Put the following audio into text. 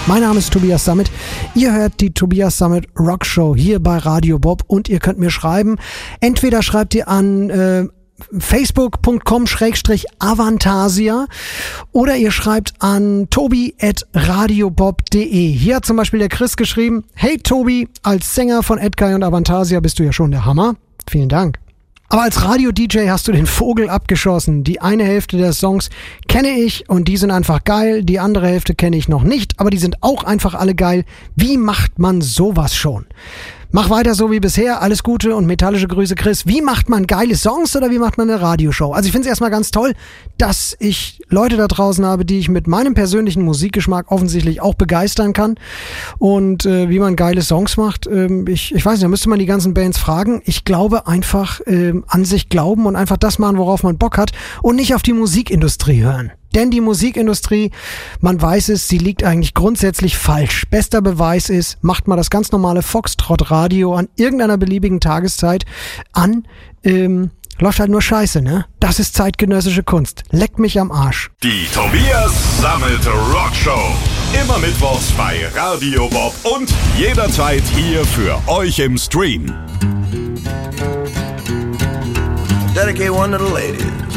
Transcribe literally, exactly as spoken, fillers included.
Mein Name ist Tobias Sammet. Ihr hört die Tobias Sammet Rock Show hier bei Radio Bob und ihr könnt mir schreiben. Entweder schreibt ihr an äh, facebook punkt com schrägstrich avantasia oder ihr schreibt an tobi at radiobob punkt de. Hier hat zum Beispiel der Chris geschrieben: Hey Tobi, als Sänger von Edguy und Avantasia bist du ja schon der Hammer. Vielen Dank. Aber als Radio-D J hast du den Vogel abgeschossen. Die eine Hälfte der Songs kenne ich und die sind einfach geil. Die andere Hälfte kenne ich noch nicht, aber die sind auch einfach alle geil. Wie macht man sowas schon? Mach weiter so wie bisher. Alles Gute und metallische Grüße, Chris. Wie macht man geile Songs oder wie macht man eine Radioshow? Also ich finde es erstmal ganz toll, dass ich Leute da draußen habe, die ich mit meinem persönlichen Musikgeschmack offensichtlich auch begeistern kann. Und äh, wie man geile Songs macht, ähm, ich, ich weiß nicht, da müsste man die ganzen Bands fragen. Ich glaube einfach ähm, an sich glauben und einfach das machen, worauf man Bock hat und nicht auf die Musikindustrie hören. Denn die Musikindustrie, man weiß es, sie liegt eigentlich grundsätzlich falsch. Bester Beweis ist, macht mal das ganz normale Foxtrot-Radio an irgendeiner beliebigen Tageszeit an, ähm, läuft halt nur Scheiße, ne? Das ist zeitgenössische Kunst. Leckt mich am Arsch. Die Tobias Sammet Rock Show. Immer mittwochs bei Radio Bob und jederzeit hier für euch im Stream. Dedicate one to the ladies.